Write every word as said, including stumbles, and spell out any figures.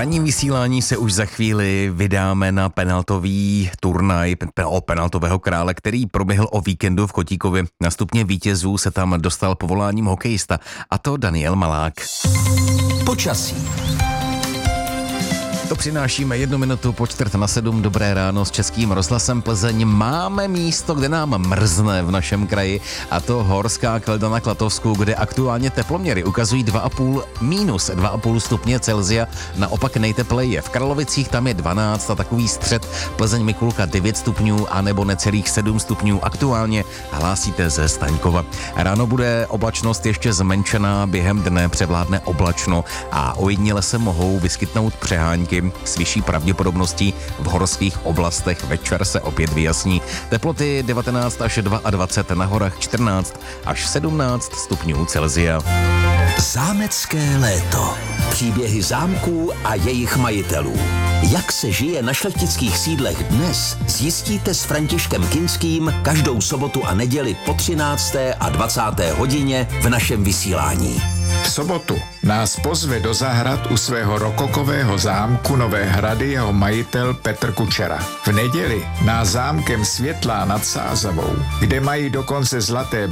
ranním vysílání se už za chvíli vydáme na penaltový turnaj o penaltového krále, který proběhl o víkendu v Chotíkově. Na stupně vítězů se tam dostal povoláním hokejista, a to Daniel Malák. Počasí. To přinášíme jednu minutu po čtvrt na sedm. Dobré ráno s Českým rozhlasem Plzeň. Máme místo, kde nám mrzne v našem kraji, a to Horská Kelda na Klatovsku, kde aktuálně teploměry ukazují dva a půl minus dva a půl stupně Celsia. Naopak nejteplej je v Karlovicích, tam je dvanáct a takový střed Plzeň Mikulka devět stupňů a nebo necelých sedm stupňů. Aktuálně hlásíte ze Staňkova. Ráno bude oblačnost ještě zmenšená, během dne převládne oblačno a ojediněle se mohou vyskytnout přehánky s vyšší pravděpodobností v horských oblastech. Večer se opět vyjasní. Teploty devatenáct až dvacet dva, na horách čtrnáct až sedmnáct stupňů Celsia. Zámecké léto. Příběhy zámků a jejich majitelů. Jak se žije na šlechtických sídlech dnes, zjistíte s Františkem Kinským každou sobotu a neděli po třinácté a dvacáté hodině v našem vysílání. V sobotu nás pozve do zahrad u svého rokokového zámku Nové Hrady jeho majitel Petr Kučera. V neděli nás zámkem Světlá nad Sázavou, kde mají dokonce zlaté